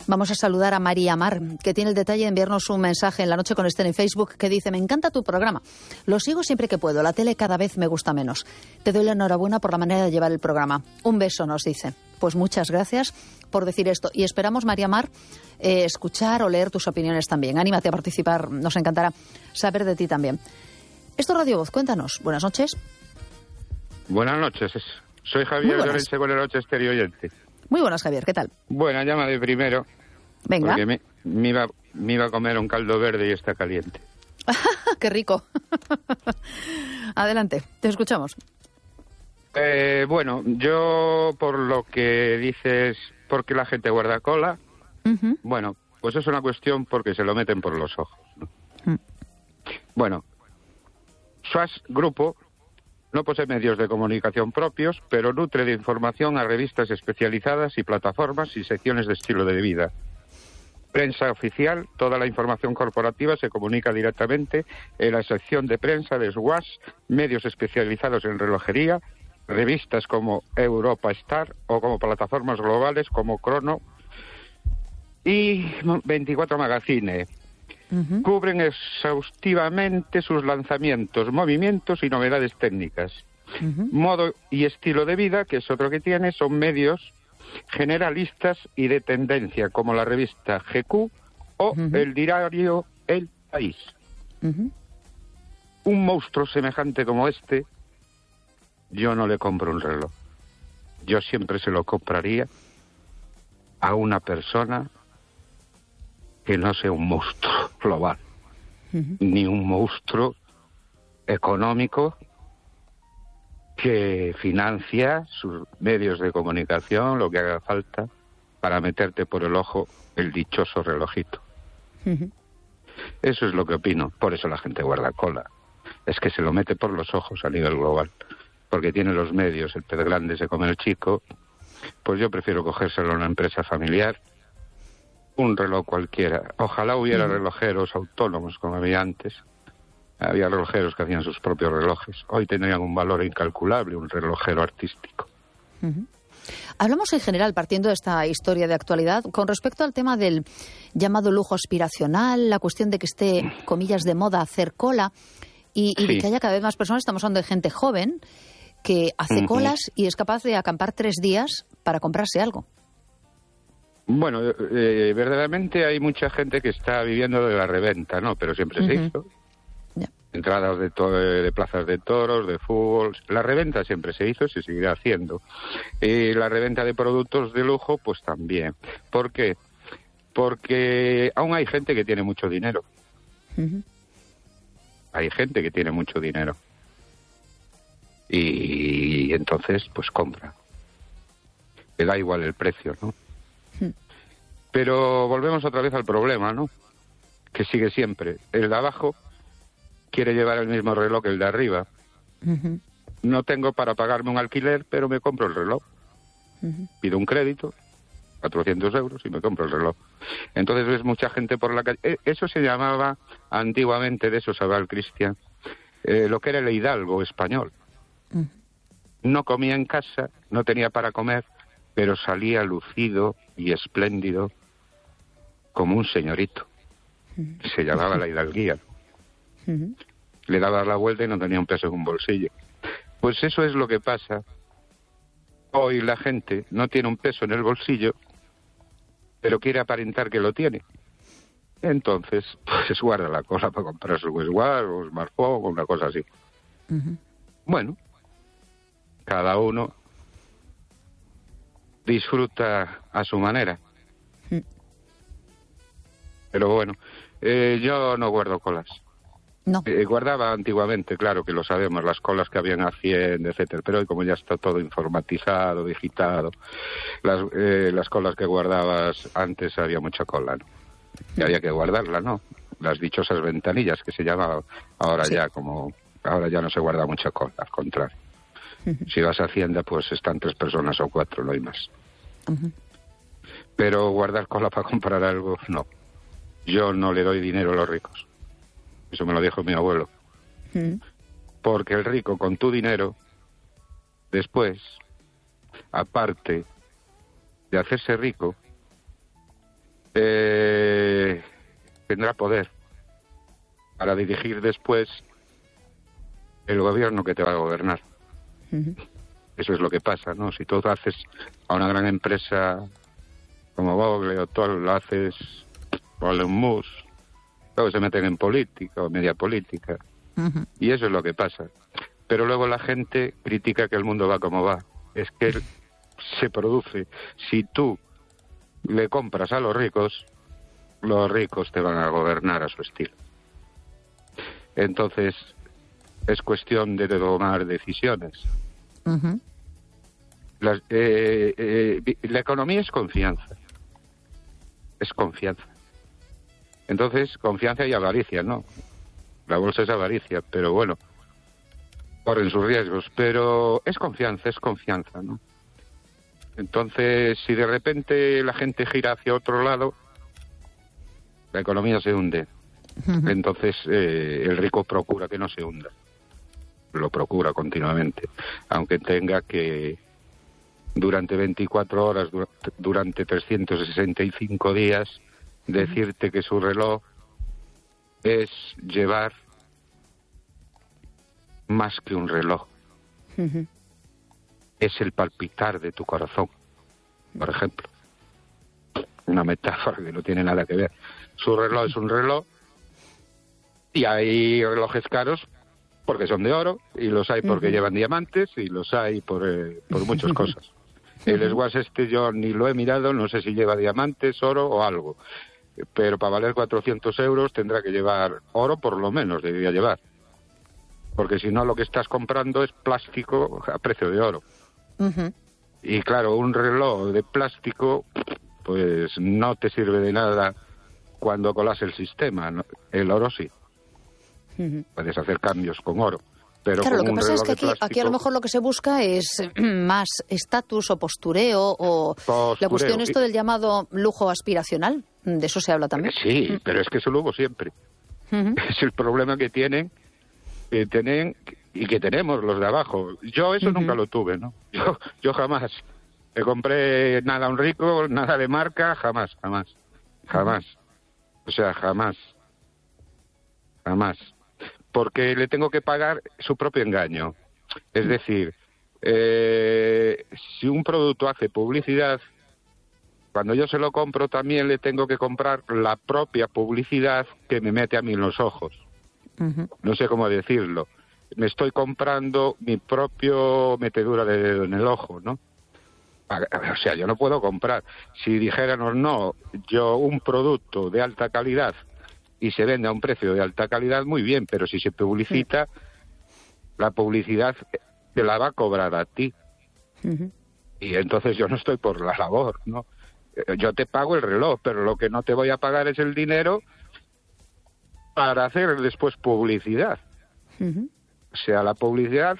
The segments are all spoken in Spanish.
Vamos a saludar a María Mar, que tiene el detalle de enviarnos un mensaje en La Noche con Esther en Facebook que dice: me encanta tu programa, lo sigo siempre que puedo, la tele cada vez me gusta menos. Te doy la enhorabuena por la manera de llevar el programa. Un beso, nos dice. Pues muchas gracias por decir esto y esperamos, María Mar, escuchar o leer tus opiniones también. Anímate a participar, nos encantará saber de ti también. Esto es Radio Voz, cuéntanos. Buenas noches. Buenas noches, soy Javier Llorense, Buenas noches, Estéreo Oyente. Muy buenas, Javier, ¿qué tal? Bueno, llama de primero. Venga. Porque me iba a comer un caldo verde y está caliente. ¡Qué rico! Adelante, te escuchamos. Bueno, yo por lo que dices, porque la gente guarda cola, bueno, pues es una cuestión porque se lo meten por los ojos, ¿no? Bueno, Schwarz Grupo no posee medios de comunicación propios, pero nutre de información a revistas especializadas y plataformas y secciones de estilo de vida. Prensa oficial, toda la información corporativa se comunica directamente en la sección de prensa de Schwarz, medios especializados en relojería, revistas como Europa Star o como plataformas globales como Crono y 24 Magazine. Cubren exhaustivamente sus lanzamientos, movimientos y novedades técnicas. Modo y estilo de vida, que es otro que tiene, son medios generalistas y de tendencia, como la revista GQ o el diario El País. Un monstruo semejante como este, yo no le compro un reloj. Yo siempre se lo compraría a una persona que no sea un monstruo global, ni un monstruo económico que financia sus medios de comunicación, lo que haga falta, para meterte por el ojo el dichoso relojito. Eso es lo que opino. Por eso la gente guarda cola. Es que se lo mete por los ojos a nivel global, porque tiene los medios, el pez grande se come el chico. Pues yo prefiero cogérselo a una empresa familiar, un reloj cualquiera. Ojalá hubiera relojeros autónomos como había antes. Había relojeros que hacían sus propios relojes. Hoy tendrían un valor incalculable, un relojero artístico. Hablamos en general, partiendo de esta historia de actualidad, con respecto al tema del llamado lujo aspiracional, la cuestión de que esté, comillas, de moda hacer cola y de que haya cada vez más personas. Estamos hablando de gente joven que hace colas y es capaz de acampar 3 días para comprarse algo. Bueno, verdaderamente hay mucha gente que está viviendo de la reventa, ¿no? Pero siempre se hizo. Entradas de plazas de toros, de fútbol. La reventa siempre se hizo y se seguirá haciendo. Y la reventa de productos de lujo, pues también. ¿Por qué? Porque aún hay gente que tiene mucho dinero. Hay gente que tiene mucho dinero. Y entonces, pues compra. Le da igual el precio, ¿no? Pero volvemos otra vez al problema, ¿no? Que sigue siempre. El de abajo quiere llevar el mismo reloj que el de arriba. No tengo para pagarme un alquiler, pero me compro el reloj. Pido un crédito, 400 euros, y me compro el reloj. Entonces ves mucha gente por la calle. Eso se llamaba antiguamente, de eso sabe el Cristian, lo que era el hidalgo español. No comía en casa, no tenía para comer, pero salía lucido y espléndido como un señorito. Se llamaba la hidalguía. Le daba la vuelta y no tenía un peso en un bolsillo. Pues eso es lo que pasa. Hoy la gente no tiene un peso en el bolsillo, pero quiere aparentar que lo tiene. Entonces, pues guarda la cosa para comprarse un Swatch o un smartphone o una cosa así. Bueno, cada uno disfruta a su manera. Pero bueno, yo no guardo colas. No. Guardaba antiguamente, claro que lo sabemos, las colas que habían Hacienda, etcétera, pero hoy como ya está todo informatizado, digitado, las colas que guardabas antes había mucha cola, ¿no? Y había que guardarla, ¿no? Las dichosas ventanillas que se llamaban, ahora ya no se guarda mucha cola, al contrario. Si vas a Hacienda, pues están 3 personas o 4, no hay más. Pero guardar cola para comprar algo, no. Yo no le doy dinero a los ricos. Eso me lo dijo mi abuelo. Porque el rico, con tu dinero, después, aparte de hacerse rico, tendrá poder para dirigir después el gobierno que te va a gobernar. Eso es lo que pasa, ¿no? Si tú haces a una gran empresa como Google o todo, lo haces o Elon Musk, luego se meten en política o media política. Y eso es lo que pasa. Pero luego la gente critica que el mundo va como va. Es que se produce. Si tú le compras a los ricos te van a gobernar a su estilo. Entonces, es cuestión de tomar decisiones. La economía es confianza. Es confianza. Entonces, confianza y avaricia, ¿no? La bolsa es avaricia, pero bueno, corren sus riesgos. Pero es confianza, ¿no? Entonces, si de repente la gente gira hacia otro lado, la economía se hunde. Entonces, el rico procura que no se hunda. Lo procura continuamente. Aunque tenga que, durante 24 horas, durante 365 días, decirte que su reloj es llevar más que un reloj. Es el palpitar de tu corazón, por ejemplo. Una metáfora que no tiene nada que ver. Su reloj es un reloj y hay relojes caros porque son de oro y los hay porque llevan diamantes y los hay por muchas cosas. El Swatch yo ni lo he mirado, no sé si lleva diamantes, oro o algo. Pero para valer 400 euros tendrá que llevar oro, por lo menos debería llevar. Porque si no, lo que estás comprando es plástico a precio de oro. Y claro, un reloj de plástico pues no te sirve de nada cuando colas el sistema, ¿no? El oro sí. Puedes hacer cambios con oro. Pero claro, lo que pasa es que plástico, aquí a lo mejor lo que se busca es más estatus o postureo o la cuestión esto del llamado lujo aspiracional. De eso se habla también. Sí, pero es que eso lo hubo siempre. Es el problema que tienen y que tenemos los de abajo. Yo eso nunca lo tuve, ¿no? Yo jamás me compré nada a un rico, nada de marca, jamás. O sea, jamás. Porque le tengo que pagar su propio engaño. Es decir, si un producto hace publicidad, cuando yo se lo compro también le tengo que comprar la propia publicidad que me mete a mí en los ojos. No sé cómo decirlo. Me estoy comprando mi propio metedura de dedo en el ojo, ¿no? O sea, yo no puedo comprar. Si dijéramos, no, yo un producto de alta calidad y se vende a un precio de alta calidad, muy bien, pero si se publicita, la publicidad te la va a cobrar a ti. Y entonces yo no estoy por la labor, ¿no? Yo te pago el reloj, pero lo que no te voy a pagar es el dinero para hacer después publicidad. O sea, la publicidad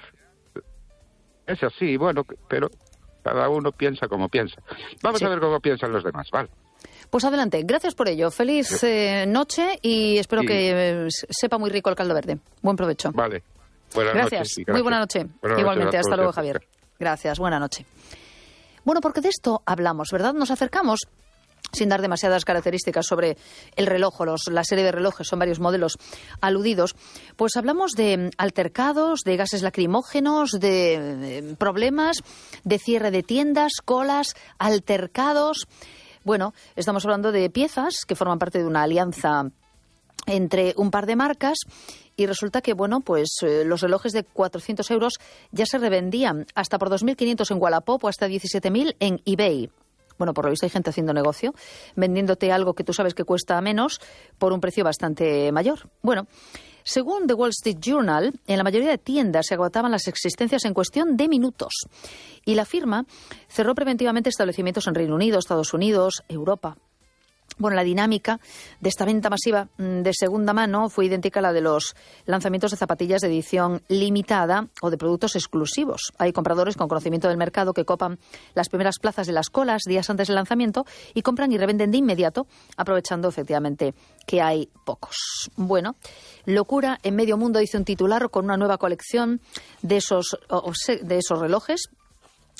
es así, bueno, pero cada uno piensa como piensa. Vamos a ver cómo piensan los demás, ¿vale? Pues adelante, gracias por ello. Feliz noche y espero que sepa muy rico el caldo verde. Buen provecho. Vale. Buenas gracias. Noches, muy buena noche. Igualmente, hasta luego, Javier. Gracias, buena noche. Bueno, porque de esto hablamos, ¿verdad? Nos acercamos, sin dar demasiadas características sobre el reloj o la serie de relojes, son varios modelos aludidos, pues hablamos de altercados, de gases lacrimógenos, de problemas, de cierre de tiendas, colas, altercados. Bueno, estamos hablando de piezas que forman parte de una alianza entre un par de marcas y resulta que, bueno, pues los relojes de 400 euros ya se revendían hasta por 2.500 en Wallapop o hasta 17.000 en eBay. Bueno, por lo visto hay gente haciendo negocio, vendiéndote algo que tú sabes que cuesta menos por un precio bastante mayor. Bueno, según The Wall Street Journal, en la mayoría de tiendas se agotaban las existencias en cuestión de minutos. Y la firma cerró preventivamente establecimientos en Reino Unido, Estados Unidos, Europa. Bueno, la dinámica de esta venta masiva de segunda mano fue idéntica a la de los lanzamientos de zapatillas de edición limitada o de productos exclusivos. Hay compradores con conocimiento del mercado que copan las primeras plazas de las colas días antes del lanzamiento y compran y revenden de inmediato, aprovechando efectivamente que hay pocos. Bueno, locura en medio mundo, dice un titular, con una nueva colección de esos relojes.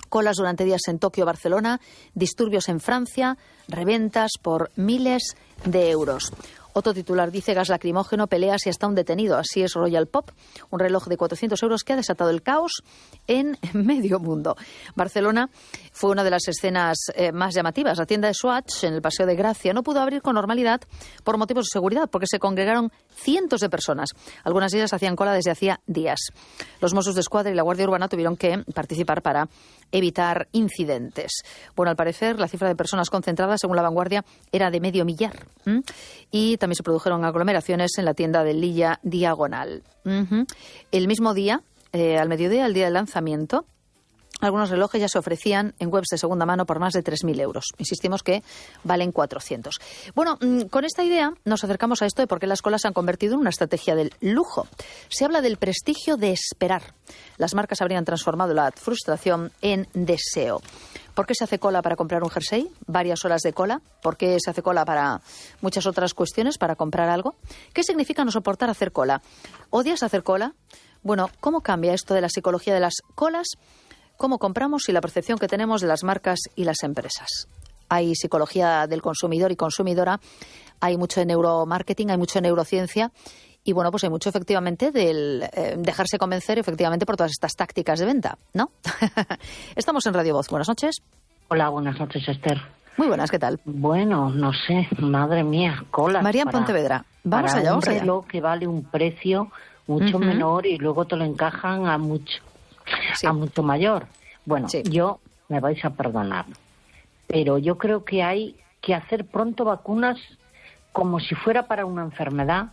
Colas durante días en Tokio, Barcelona, disturbios en Francia, reventas por miles de euros. Otro titular dice: gas lacrimógeno, peleas y hasta un detenido. Así es Royal Pop, un reloj de 400 euros que ha desatado el caos en medio mundo. Barcelona fue una de las escenas más llamativas. La tienda de Swatch, en el Paseo de Gracia, no pudo abrir con normalidad por motivos de seguridad, porque se congregaron cientos de personas. Algunas de ellas hacían cola desde hacía días. Los Mossos d'Esquadra y la Guardia Urbana tuvieron que participar para evitar incidentes. Bueno, al parecer, la cifra de personas concentradas, según La Vanguardia, era de medio millar. Y también se produjeron aglomeraciones en la tienda de Lilla Diagonal. El mismo día, al mediodía, el día del lanzamiento, algunos relojes ya se ofrecían en webs de segunda mano por más de 3.000 euros. Insistimos que valen 400. Bueno, con esta idea nos acercamos a esto de por qué las colas se han convertido en una estrategia del lujo. Se habla del prestigio de esperar. Las marcas habrían transformado la frustración en deseo. ¿Por qué se hace cola para comprar un jersey? Varias horas de cola. ¿Por qué se hace cola para muchas otras cuestiones, para comprar algo? ¿Qué significa no soportar hacer cola? ¿Odias hacer cola? Bueno, ¿cómo cambia esto de la psicología de las colas? ¿Cómo compramos y la percepción que tenemos de las marcas y las empresas? Hay psicología del consumidor y consumidora, hay mucho de neuromarketing, hay mucho de neurociencia y, bueno, pues hay mucho, efectivamente, del dejarse convencer, efectivamente, por todas estas tácticas de venta, ¿no? Estamos en Radio Voz. Buenas noches. Hola, buenas noches, Esther. Muy buenas, ¿qué tal? Bueno, no sé, madre mía, colas. María en Pontevedra. Vamos allá, vamos allá. Un reloj que vale un precio mucho menor y luego te lo encajan a mucho mayor. Bueno, sí. Yo, me vais a perdonar, pero yo creo que hay que hacer pronto vacunas como si fuera para una enfermedad,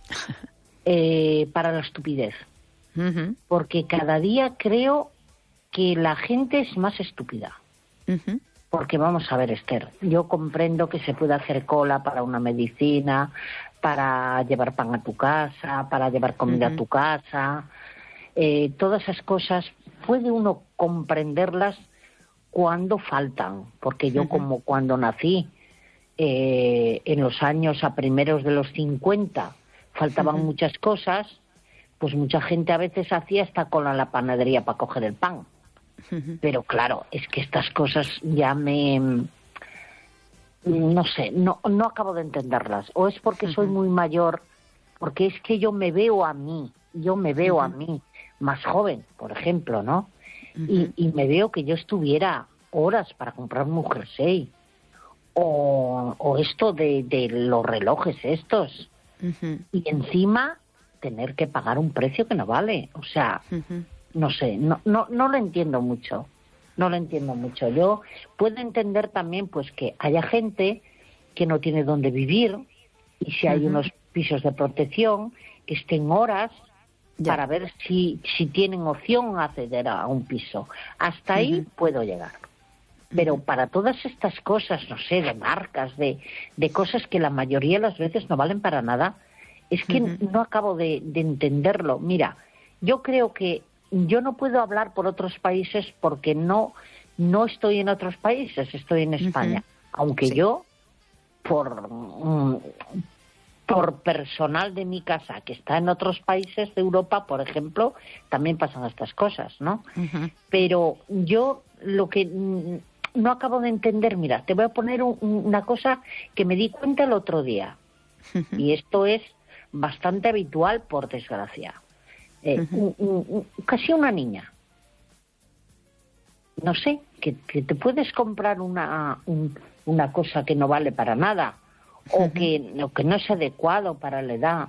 para la estupidez. Porque cada día creo que la gente es más estúpida. Porque vamos a ver, Esther, yo comprendo que se puede hacer cola para una medicina, para llevar pan a tu casa, para llevar comida a tu casa. Todas esas cosas puede uno comprenderlas cuando faltan, porque yo como cuando nací en los años a primeros de los 50 faltaban muchas cosas, pues mucha gente a veces hacía esta cola en la panadería para coger el pan. Pero claro, es que estas cosas ya no sé, no acabo de entenderlas. O es porque soy muy mayor, porque es que yo me veo a mí más joven, por ejemplo, ¿no? Y me veo que yo estuviera horas para comprarme un jersey o esto de los relojes estos y encima tener que pagar un precio que no vale, o sea, no sé, no lo entiendo mucho, Yo puedo entender también pues que haya gente que no tiene dónde vivir y si hay unos pisos de protección que estén horas para ver si tienen opción a acceder a un piso. Hasta ahí puedo llegar. Pero para todas estas cosas, no sé, de marcas, de cosas que la mayoría de las veces no valen para nada, es que no acabo de entenderlo. Mira, yo creo que yo no puedo hablar por otros países porque no estoy en otros países, estoy en España. Aunque yo, por personal de mi casa que está en otros países de Europa, por ejemplo, también pasan estas cosas, ¿no? Pero yo lo que no acabo de entender, mira, te voy a poner una cosa que me di cuenta el otro día, y esto es bastante habitual, por desgracia. Casi una niña, no sé, que te puedes comprar una cosa que no vale para nada, o que no es adecuado para la edad,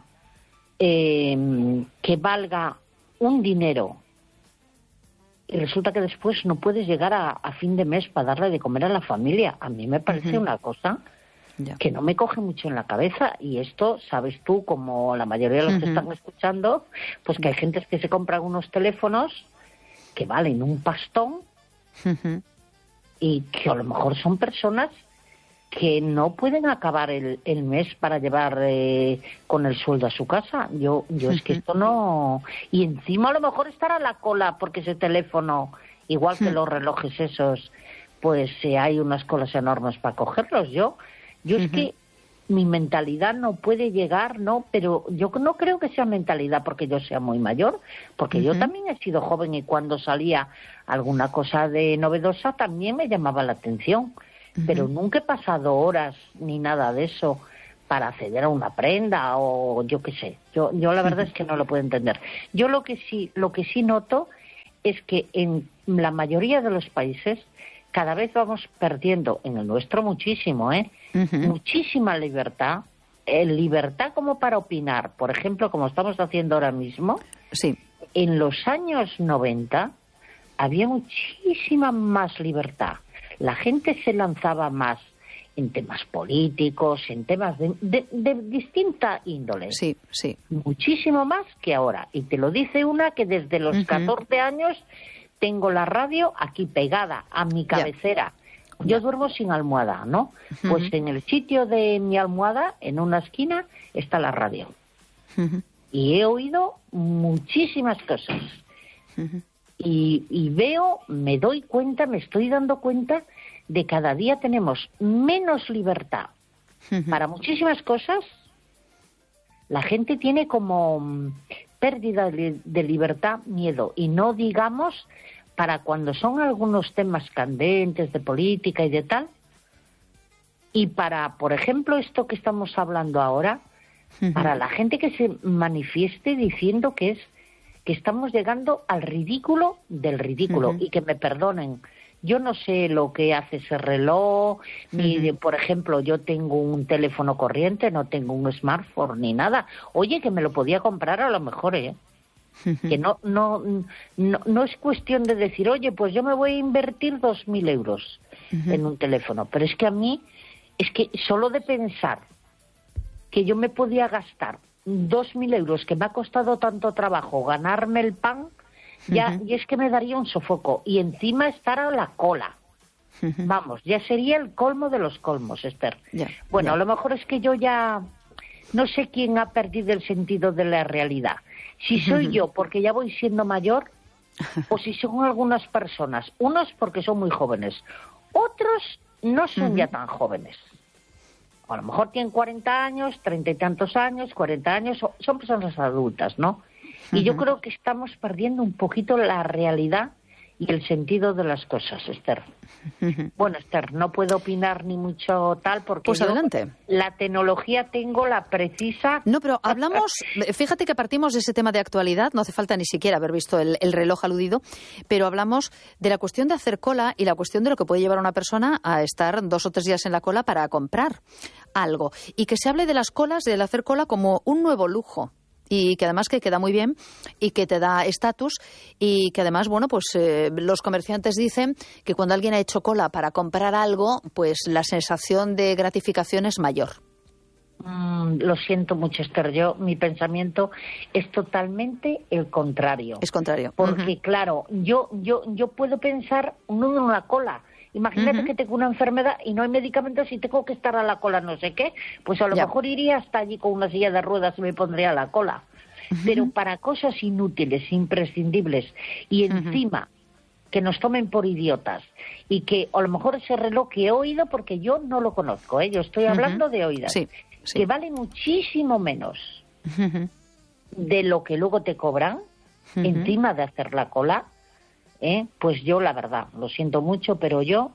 que valga un dinero, y resulta que después no puedes llegar a fin de mes para darle de comer a la familia. A mí me parece una cosa que no me coge mucho en la cabeza, y esto, sabes tú, como la mayoría de los que están escuchando, pues que hay gente que se compran unos teléfonos que valen un pastón y que a lo mejor son personas que no pueden acabar el mes para llevar con el sueldo a su casa. Yo es que esto no... Y encima a lo mejor estar a la cola porque ese teléfono, igual que los relojes esos, pues hay unas colas enormes para cogerlos. Yo es que mi mentalidad no puede llegar, no, pero yo no creo que sea mentalidad porque yo sea muy mayor, porque yo también he sido joven y cuando salía alguna cosa de novedosa también me llamaba la atención, pero nunca he pasado horas ni nada de eso para acceder a una prenda o yo qué sé. Yo la verdad es que no lo puedo entender. Yo lo que sí noto es que en la mayoría de los países cada vez vamos perdiendo, en el nuestro muchísimo, muchísima libertad, libertad como para opinar, por ejemplo, como estamos haciendo ahora mismo. Sí. En los años 90 había muchísima más libertad. La gente se lanzaba más en temas políticos, en temas de distinta índole. Sí, sí. Muchísimo más que ahora. Y te lo dice una que desde los 14 años tengo la radio aquí pegada a mi cabecera. Yo duermo sin almohada, ¿no? Pues en el sitio de mi almohada, en una esquina, está la radio. Y he oído muchísimas cosas. Y veo, me estoy dando cuenta de cada día tenemos menos libertad para muchísimas cosas. La gente tiene como pérdida de libertad, miedo, y no digamos para cuando son algunos temas candentes de política y de tal, y para, por ejemplo, esto que estamos hablando ahora, para la gente que se manifieste diciendo que estamos llegando al ridículo del ridículo, y que me perdonen, yo no sé lo que hace ese reloj, ni por ejemplo, yo tengo un teléfono corriente, no tengo un smartphone ni nada. Oye, que me lo podía comprar a lo mejor, que no es cuestión de decir, oye, pues yo me voy a invertir 2.000 euros en un teléfono. Pero es que a mí, es que solo de pensar que yo me podía gastar 2.000 euros, que me ha costado tanto trabajo ganarme el pan, y es que me daría un sofoco. Y encima estar a la cola. Vamos, ya sería el colmo de los colmos, Esther. Bueno, a lo mejor es que yo ya no sé quién ha perdido el sentido de la realidad. Si soy yo, porque ya voy siendo mayor, o si son algunas personas. Unos porque son muy jóvenes. Otros no son ya tan jóvenes. A lo mejor tienen 40 años, 30 y tantos años, 40 años, son personas adultas, ¿no? Y yo creo que estamos perdiendo un poquito la realidad y el sentido de las cosas, Esther. Bueno, Esther, no puedo opinar ni mucho tal porque pues adelante. La tecnología tengo la precisa... No, pero hablamos, fíjate que partimos de ese tema de actualidad, no hace falta ni siquiera haber visto el reloj aludido, pero hablamos de la cuestión de hacer cola y la cuestión de lo que puede llevar a una persona a estar 2 o 3 días en la cola para comprar algo. Y que se hable de las colas, del hacer cola como un nuevo lujo. Y que además que queda muy bien y que te da estatus y que además, bueno, pues los comerciantes dicen que cuando alguien ha hecho cola para comprar algo, pues la sensación de gratificación es mayor. Lo siento mucho, Esther. Mi pensamiento es totalmente el contrario. Es contrario. Porque, claro, yo puedo pensar no en una cola. Imagínate que tengo una enfermedad y no hay medicamentos y tengo que estar a la cola no sé qué, pues a lo mejor iría hasta allí con una silla de ruedas y me pondría a la cola. Pero para cosas inútiles, imprescindibles, y encima que nos tomen por idiotas, y que a lo mejor ese reloj que he oído, porque yo no lo conozco, yo estoy hablando de oídas, que vale muchísimo menos de lo que luego te cobran, encima de hacer la cola, pues yo la verdad, lo siento mucho, pero yo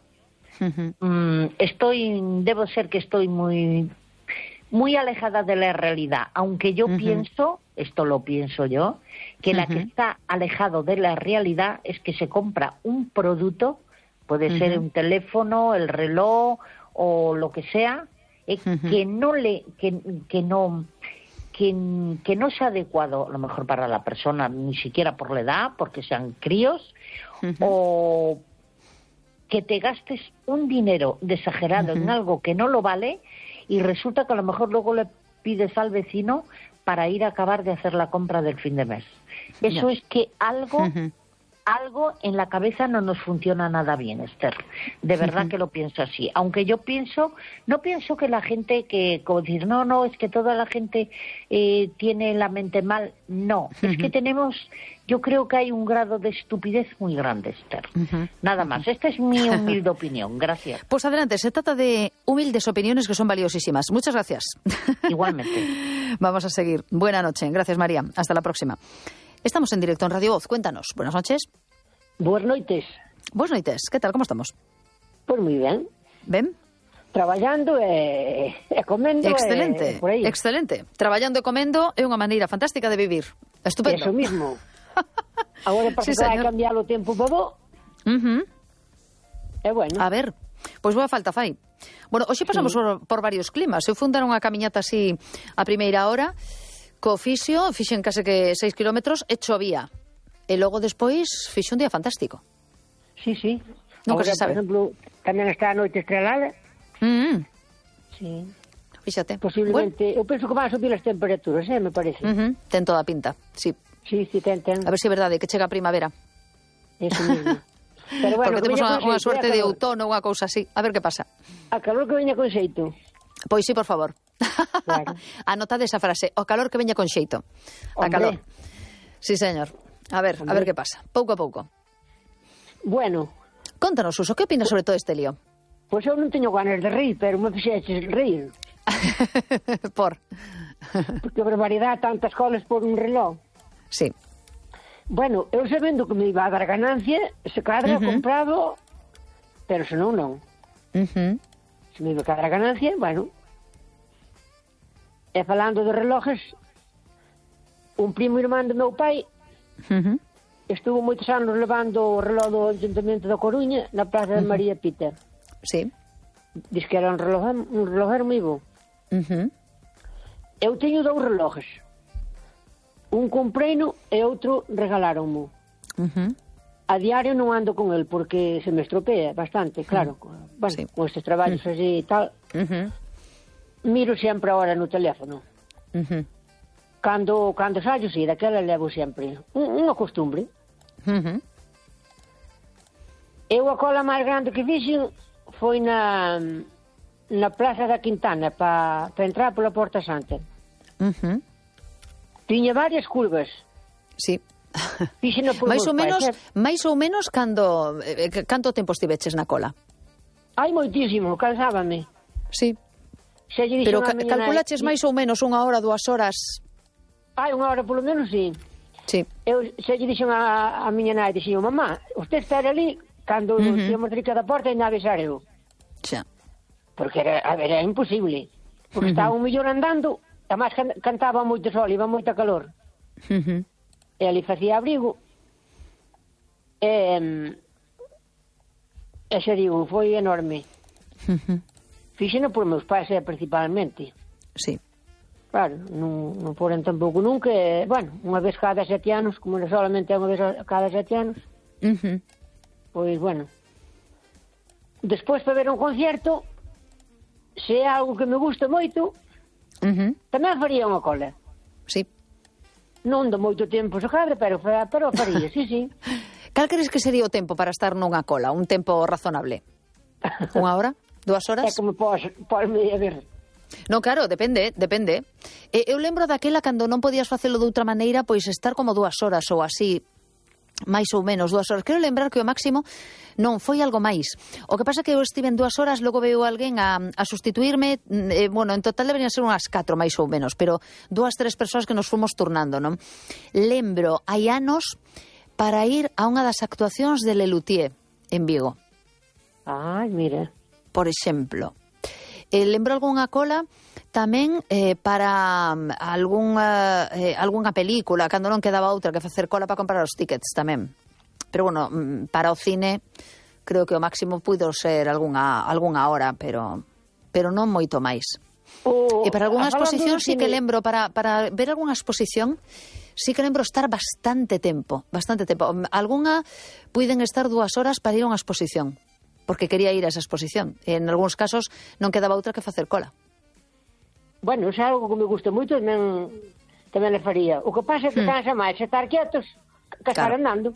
debo ser que estoy muy, muy alejada de la realidad, aunque yo pienso, esto lo pienso yo, que la que está alejado de la realidad es que se compra un producto, puede ser un teléfono, el reloj o lo que sea, que no sea adecuado a lo mejor para la persona, ni siquiera por la edad, porque sean críos, o que te gastes un dinero exagerado en algo que no lo vale y resulta que a lo mejor luego le pides al vecino para ir a acabar de hacer la compra del fin de mes. Eso es que algo algo en la cabeza no nos funciona nada bien, Esther. De verdad que lo pienso así. Aunque yo no pienso que la gente como decir, no, es que toda la gente tiene la mente mal. No, es que yo creo que hay un grado de estupidez muy grande, Esther. Nada más. Esta es mi humilde opinión. Gracias. Pues adelante, se trata de humildes opiniones que son valiosísimas. Muchas gracias. Igualmente. Vamos a seguir. Buena noche. Gracias, María. Hasta la próxima. Estamos en directo en Radio Voz. Cuéntanos. Buenas noches. Buenas noites. Buenas noites. Que tal? Como estamos? Pois moi ben. Ben? Traballando e comendo. Excelente, por aí. excelente. Traballando e comendo é unha maneira fantástica de vivir. Estupendo. Eso mismo. Agora pasa que vai cambiar o tempo todo. É bueno. A ver, pois boa falta fai. Bueno, hoxe pasamos por varios climas. Eu fui dar unha camiñata así a primeira hora, co oficio, fixen case que 6 kilómetros e chovía. E logo despois fixe un día fantástico. Sí. Nunca Ahora, se sabe. Por exemplo, tamén está a noite estrelada. Sí. Fíxate. Posiblemente, eu penso que van a subir as temperaturas, me parece. Ten toda a pinta, sí. Sí, ten. A ver se é verdade que chega a primavera. Eso mismo. Pero bueno, porque temos unha suerte de outono, unha cousa así. A ver que pasa. A calor que veña con xeito. Pois sí, por favor. Claro. Anotade esa frase. O calor que veña con xeito. A calor. Sí, señor. A ver que pasa. Pouco a pouco. Bueno. Contanos, Suso, que opinas sobre todo este lío? Pois eu non teño ganas de rir, pero me fixeches rir. Por? Porque barbaridade, tantas colas por un reloj. Sí. Bueno, eu sabendo que me iba a dar ganancia, se cadra comprado, pero se non. Se me iba a dar ganancia, bueno. E falando de relojes, un primo irmán do meu pai estuvo moitos anos levando o reloj do Ayuntamento da Coruña na Praza de María Peter. Sí. Diz que era un relojero moi bo. Eu teño 2 relojes. Un compreino e outro regaláronmo. A diario non ando con el porque se me estropea bastante, claro. Bueno, sí. Con estes traballos así e tal. Miro sempre ahora no teléfono. Cando sallo, sí, daquela levo sempre. Unha costumbre. Eu a cola máis grande que fixen foi na Plaza da Quintana para entrar pola Porta Santa. Tiña varias curvas. Sí. Fíxeno por máis ou menos canto tempo estiveches na cola? Hai moitísimo, cansábame. Sí. Pero calculaches máis ou menos 1 hora, 2 horas? Hai 1 hora polo menos, sí. Sí. Eu se lle dixen a miña nai, dixen, mamá, usted espera ali, cando íamos rica da porta e na avisar eu. Xa. Porque era imposible. Porque estaba un millón andando, además cantaba moito sol, iba moita calor. E ali facía abrigo. E xa digo, foi enorme. Fixeno por meus pais, principalmente. Sí. Claro, non foron tampouco nunca. Bueno, unha vez cada 7 anos, como solamente é unha vez cada 7 anos. Pois, bueno. Despois, para ver un concierto, se é algo que me gusta moito, tamén faría unha cola. Sí. Non do moito tempo se cadra, pero faría, sí. Cal crees que sería o tempo para estar nunha cola? Un tempo razonable? 1 hora? 2 horas? É como podes ver. Non, claro, depende. Eu lembro daquela cando non podías facelo de outra maneira, pois estar como 2 horas ou así, máis ou menos 2 horas. Quero lembrar que o máximo non foi algo máis. O que pasa que eu estive en 2 horas, logo veo alguén a sustituirme, bueno, en total deberían ser unhas 4 máis ou menos, pero 2, 3 persoas que nos fomos turnando, non? Lembro, hai anos, para ir a unha das actuacións de Lelutier en Vigo. Ai, mira. Por exemplo. Lembro algunha cola tamén para algunha película, cando non quedaba outra que facer cola para comprar os tickets tamén. Pero, bueno, para o cine creo que o máximo puido ser algunha hora, pero non moito máis. E para algunha exposición sí que lembro, para ver algunha exposición, sí que lembro estar bastante tempo. Algunha puiden estar 2 horas para ir a unha exposición, porque quería ir a esa exposición. En algúns casos non quedaba outra que facer cola. Bueno, é algo que me gusta moito, tamén le faría. O que pasa é que cansa máis estar quietos que estar andando.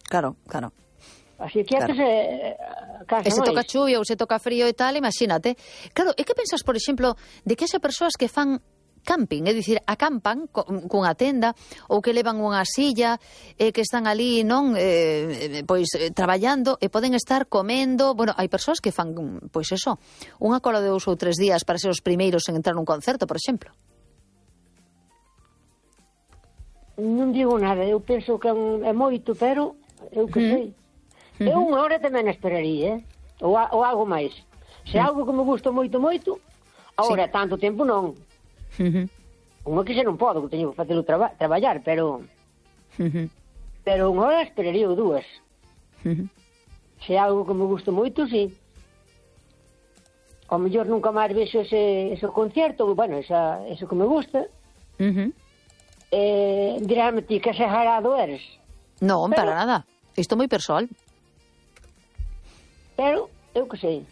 Claro. Así que Claro. cansa E se máis. toca chuvia ou se toca frío e tal, imagínate. Claro, e que pensas, por exemplo, de que haxa persoas que fan camping, é dicir, acampan cunha tenda ou que levan unha silla que están ali, non, traballando e poden estar comendo. Bueno, hai persoas que fan, pois eso, unha cola de 2 ou 3 días para ser os primeiros en entrar nun concerto, por exemplo. Non digo nada, eu penso que é moito, pero eu que sei. Eu unha hora tamén esperaría, ou algo máis. Se algo que me gusta moito, agora tanto tempo non. Unha que xa non podo, que teño que facelo traballar, pero unha hora esperaría ou 2. Se algo que me gusta moito, sí. Ao mellor nunca máis vexo ese concierto, bueno, eso que me gusta. Dirame ti que exagerado eres. Non, para nada. Isto é moi persoal. Pero, eu que sei.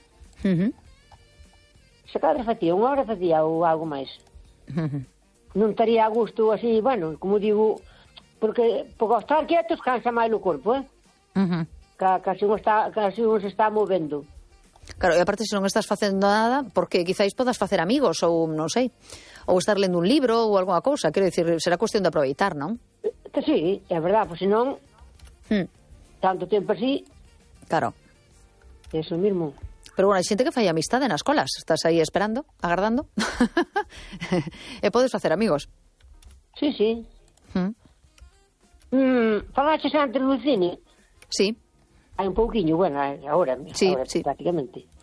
Se cada facía, unha hora facía ou algo máis. Non estaría a gusto así, bueno, como digo, porque por estar quietos cansa máis o corpo, casi un se está movendo. Claro, e aparte se non estás facendo nada, porque quizáis podas facer amigos ou non sei, ou estar lendo un libro ou algunha cousa, quero dicir, será cuestión de aproveitar, non? Que sí, é verdad, pois senón tanto tempo así. Claro. Eso mismo. Pero bueno, hai xente que fai amistade nas colas. Estás aí esperando, agardando. E podes facer amigos. Sí. Falaches antes do cine? Sí. Hai un pouquiño, bueno, agora Sí. prácticamente.